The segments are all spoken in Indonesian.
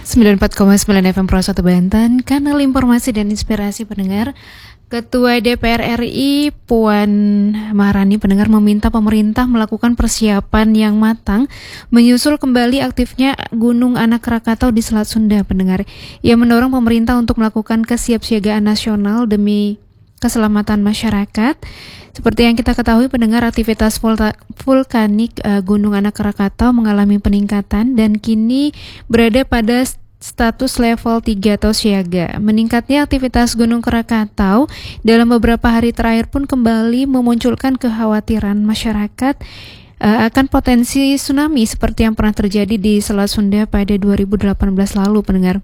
94,9 FM Pro 1 Banten, kanal informasi dan inspirasi pendengar. Ketua DPR RI Puan Maharani pendengar meminta pemerintah melakukan persiapan yang matang menyusul kembali aktifnya Gunung Anak Krakatau di Selat Sunda pendengar. Ia mendorong pemerintah untuk melakukan kesiapsiagaan nasional demi keselamatan masyarakat. Seperti yang kita ketahui pendengar, aktivitas vulkanik Gunung Anak Krakatau mengalami peningkatan dan kini berada pada status level 3 atau siaga. Meningkatnya aktivitas Gunung Krakatau dalam beberapa hari terakhir pun kembali memunculkan kekhawatiran masyarakat akan potensi tsunami seperti yang pernah terjadi di Selat Sunda pada 2018 lalu pendengar.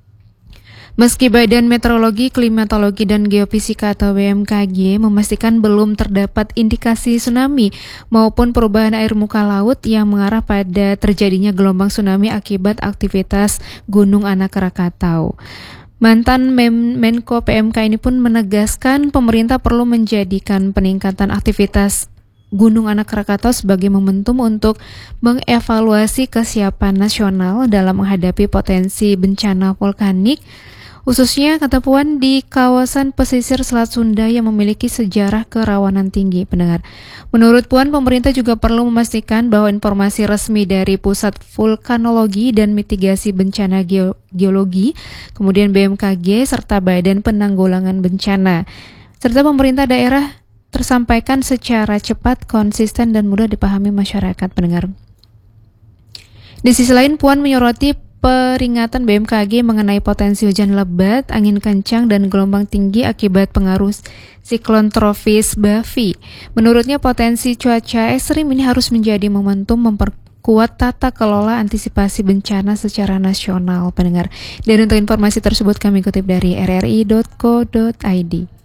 Meski Badan Meteorologi, Klimatologi, dan Geofisika atau BMKG memastikan belum terdapat indikasi tsunami maupun perubahan air muka laut yang mengarah pada terjadinya gelombang tsunami akibat aktivitas Gunung Anak Krakatau. Mantan Menko PMK ini pun menegaskan pemerintah perlu menjadikan peningkatan aktivitas Gunung Anak Krakatau sebagai momentum untuk mengevaluasi kesiapan nasional dalam menghadapi potensi bencana vulkanik, khususnya kata Puan di kawasan pesisir Selat Sunda yang memiliki sejarah kerawanan tinggi pendengar. Menurut Puan, pemerintah juga perlu memastikan bahwa informasi resmi dari Pusat Vulkanologi dan Mitigasi Bencana Geologi, kemudian BMKG, serta Badan Penanggulangan Bencana, serta pemerintah daerah tersampaikan secara cepat, konsisten, dan mudah dipahami masyarakat pendengar. Di sisi lain, Puan menyoroti peringatan BMKG mengenai potensi hujan lebat, angin kencang, dan gelombang tinggi akibat pengaruh siklon tropis Bavi. Menurutnya potensi cuaca ekstrim ini harus menjadi momentum memperkuat tata kelola antisipasi bencana secara nasional pendengar. Dan untuk informasi tersebut kami kutip dari rri.co.id.